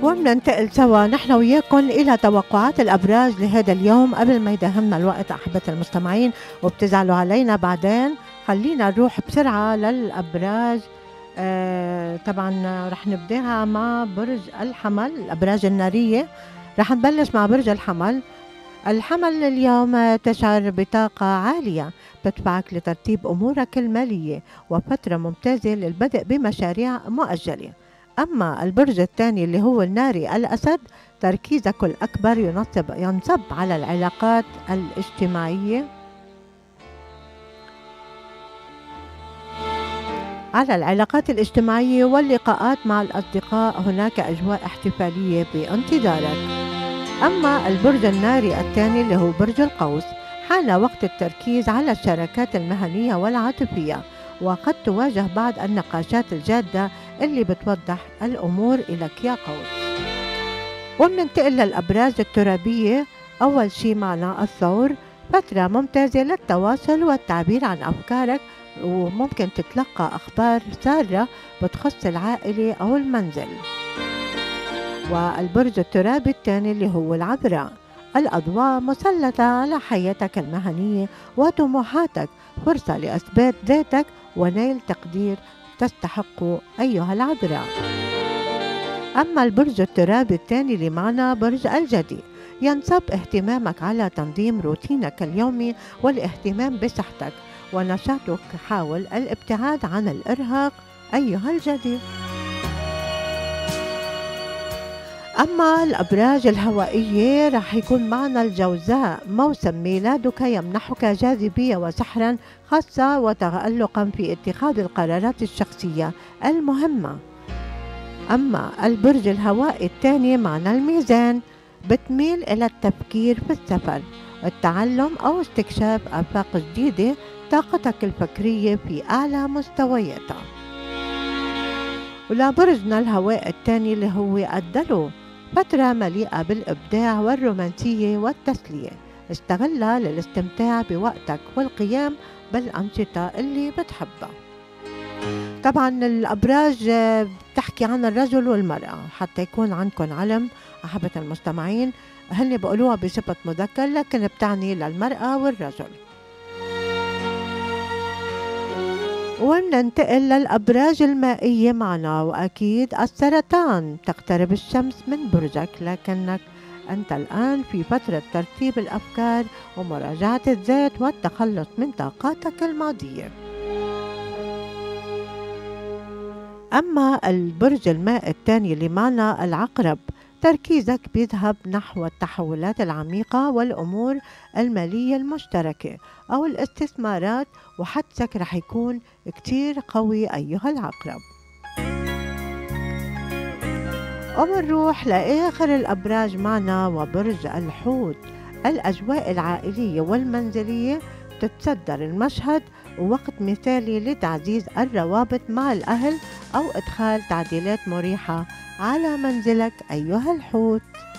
وبننتقل سوا نحن وياكم إلى توقعات الأبراج لهذا اليوم. قبل ما يدهمنا الوقت أحبة المستمعين وبتزعلوا علينا بعدين، خلينا نروح بسرعة للأبراج. طبعا رح نبداها مع برج الحمل، الأبراج النارية. رح نبلش مع برج الحمل. الحمل اليوم تشعر بطاقة عالية تدفعك لترتيب أمورك المالية وفترة ممتازة للبدء بمشاريع مؤجلة. أما البرج الثاني اللي هو الناري الأسد، تركيزك الأكبر ينصب على العلاقات الاجتماعية واللقاءات مع الأصدقاء. هناك أجواء احتفالية بانتظارك. أما البرج الناري الثاني اللي هو برج القوس، حان وقت التركيز على الشراكات المهنية والعاطفية، وقد تواجه بعض النقاشات الجادة اللي بتوضح الأمور إلك يا قوس. وبننتقل للأبراج الترابية. أول شي معنا الثور، فترة ممتازة للتواصل والتعبير عن أفكارك، وممكن تتلقى أخبار سارة بتخص العائلة أو المنزل. والبرج الترابي الثاني اللي هو العذراء، الأضواء مسلطة على حياتك المهنية وطموحاتك، فرصة لإثبات ذاتك ونيل تقدير تستحق أيها العذراء. أما البرج الترابي الثاني اللي معنا برج الجدي، ينصب اهتمامك على تنظيم روتينك اليومي والاهتمام بصحتك ونشاطك. حاول الابتعاد عن الإرهاق أيها الجدي. أما الأبراج الهوائية رح يكون معنا الجوزاء، موسم ميلادك يمنحك جاذبية وسحرا خاصة وتألقا في اتخاذ القرارات الشخصية المهمة. أما البرج الهوائي الثاني معنا الميزان، بتميل إلى التفكير في السفر، التعلم أو استكشاف آفاق جديدة. طاقتك الفكرية في أعلى مستوياتها. ولبرجنا الهواء الثاني اللي هو الدلو، فترة مليئة بالإبداع والرومانسية والتسلية، استغلها للاستمتاع بوقتك والقيام بالأنشطة اللي بتحبها. طبعا الأبراج بتحكي عن الرجل والمرأة حتى يكون عندكم علم أحبة المستمعين، هن بقولوها بصفة مذكر لكن بتعني للمرأة والرجل. وننتقل للأبراج المائية معنا، وأكيد السرطان. تقترب الشمس من برجك لكنك أنت الآن في فترة ترتيب الأفكار ومراجعة الذات والتخلص من طاقاتك الماضية. أما البرج الماء الثاني اللي معنا العقرب، تركيزك بيذهب نحو التحولات العميقة والأمور المالية المشتركة أو الاستثمارات، وحدسك رح يكون كتير قوي أيها العقرب. ومنروح لآخر الأبراج معنا وبرج الحوت، الأجواء العائلية والمنزلية تتصدر المشهد، ووقت مثالي لتعزيز الروابط مع الأهل أو إدخال تعديلات مريحة على منزلك أيها الحوت.